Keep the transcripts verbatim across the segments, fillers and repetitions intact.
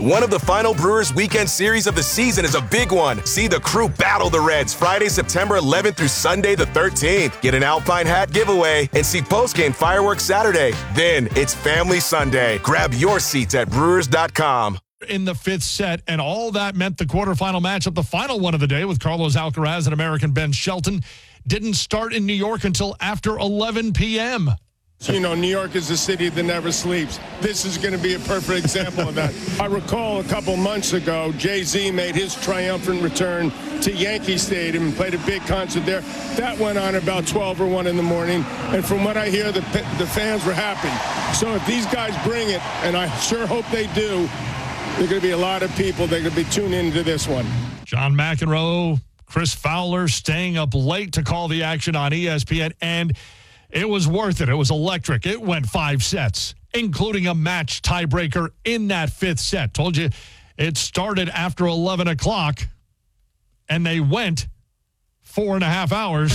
One of the final Brewers weekend series of the season is a big one. See the crew battle the Reds Friday, September eleventh through Sunday the thirteenth. Get an Alpine hat giveaway and see postgame fireworks Saturday. Then it's Family Sunday. Grab your seats at brewers dot com. In the fifth set, and all that meant the quarterfinal matchup, the final one of the day with Carlos Alcaraz and American Ben Shelton, didn't start in New York until after eleven p.m. You know, New York is a city that never sleeps. This is going to be a perfect example of that. I recall a couple months ago, Jay-Z made his triumphant return to Yankee Stadium and played a big concert there. That went on about twelve or one in the morning, and from what I hear, the, the fans were happy. So if these guys bring it, and I sure hope they do, there are going to be a lot of people that are going to be tuned into this one. John McEnroe, Chris Fowler staying up late to call the action on E S P N, and it was worth it. It was electric. It went five sets, including a match tiebreaker in that fifth set. Told you it started after eleven o'clock, and they went four and a half hours.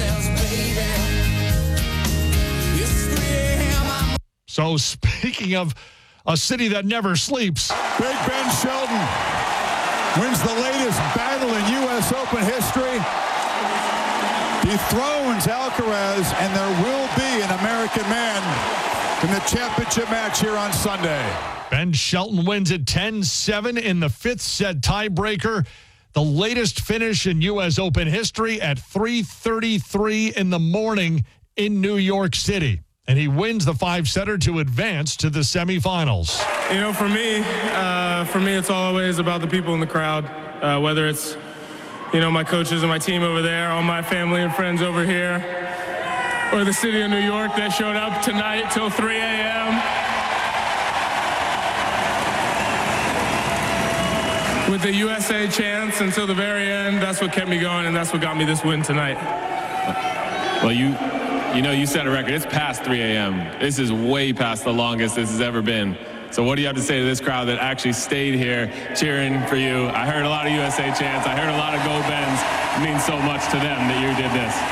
So speaking of a city that never sleeps. Big Ben Shelton wins the latest battle in U S Open history. Dethrones Alcaraz, and there will be an American man in the championship match here on Sunday. Ben Shelton wins it ten seven in the fifth set tiebreaker. The latest finish in U S Open history at three thirty-three in the morning in New York City. And he wins the five-setter to advance to the semifinals. You know, for me, uh, for me, it's always about the people in the crowd, uh, whether it's, you know, my coaches and my team over there, all my family and friends over here, or the city of New York that showed up tonight till three a.m. with the U S A chants until the very end. That's what kept me going, and that's what got me this win tonight. Well, you... You know, you set a record. It's past three a.m. This is way past the longest this has ever been. So what do you have to say to this crowd that actually stayed here cheering for you? I heard a lot of U S A chants. I heard a lot of Go Bens. It means so much to them that you did this.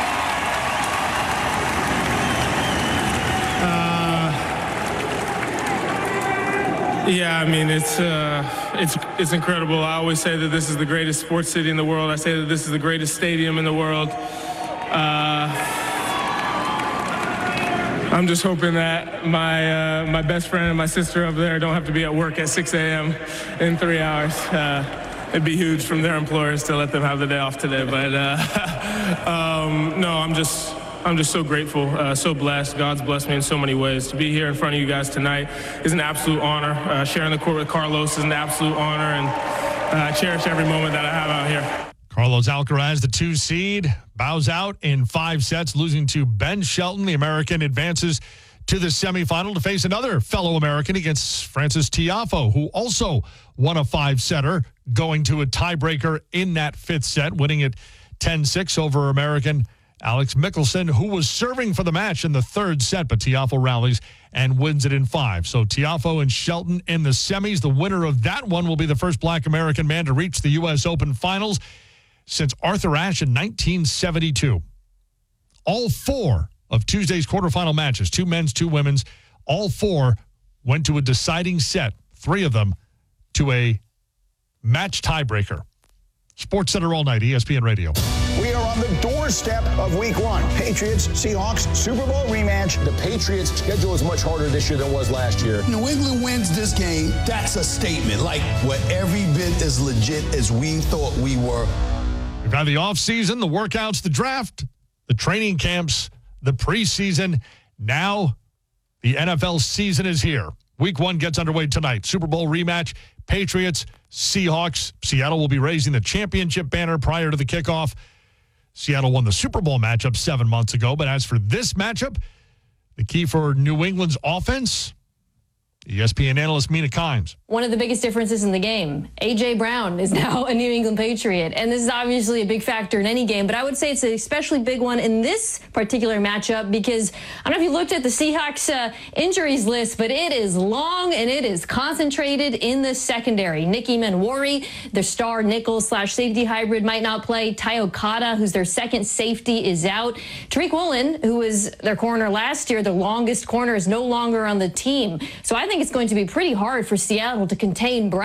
Uh, yeah, I mean, it's, uh, it's, it's incredible. I always say that this is the greatest sports city in the world. I say that this is the greatest stadium in the world. Uh, I'm just hoping that my uh, my best friend and my sister over there don't have to be at work at six a.m. in three hours. Uh, it'd be huge from their employers to let them have the day off today. But uh, um, no, I'm just I'm just so grateful, uh, so blessed. God's blessed me in so many ways. To be here in front of you guys tonight is an absolute honor. Uh, sharing the court with Carlos is an absolute honor, and uh, I cherish every moment that I have out here. Carlos Alcaraz, the two seed, bows out in five sets, losing to Ben Shelton. The American advances to the semifinal to face another fellow American against Frances Tiafoe, who also won a five-setter, going to a tiebreaker in that fifth set, winning it ten six over American Alex Michelsen, who was serving for the match in the third set, but Tiafoe rallies and wins it in five. So Tiafoe and Shelton in the semis. The winner of that one will be the first Black American man to reach the U S Open finals since Arthur Ashe in nineteen seventy-two. All four of Tuesday's quarterfinal matches, two men's, two women's, all four went to a deciding set, three of them to a match tiebreaker. Sports Center all night, E S P N Radio. We are on the doorstep of week one. Patriots, Seahawks, Super Bowl rematch. The Patriots' schedule is much harder this year than it was last year. New England wins this game. That's a statement. Like, we're every bit as legit as we thought we were. We've had the offseason, the workouts, the draft, the training camps, the preseason. Now the N F L season is here. Week one gets underway tonight. Super Bowl rematch, Patriots, Seahawks. Seattle will be raising the championship banner prior to the kickoff. Seattle won the Super Bowl matchup seven months ago. But as for this matchup, the key for New England's offense, E S P N analyst Mina Kimes. One of the biggest differences in the game, A J. Brown is now a New England Patriot. And this is obviously a big factor in any game, but I would say it's an especially big one in this particular matchup because I don't know if you looked at the Seahawks uh, injuries list, but it is long and it is concentrated in the secondary. Nicky Manwari, their star nickel slash safety hybrid, might not play. Ty Okada, who's their second safety, is out. Tariq Woolen, who was their corner last year, the longest corner, is no longer on the team. So I think it's going to be pretty hard for Seattle to contain Brown.